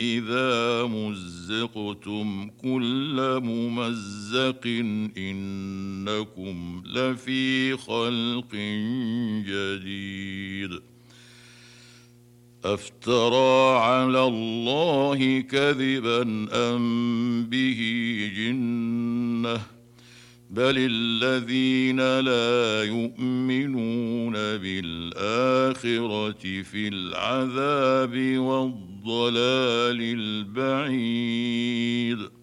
إذا مزقتم كل ممزق إنكم لفي خلق جديد. أفترى على الله كذبا أم به جنة بل الذين لا يؤمنون بالآخرة في العذاب والضلال البعيد.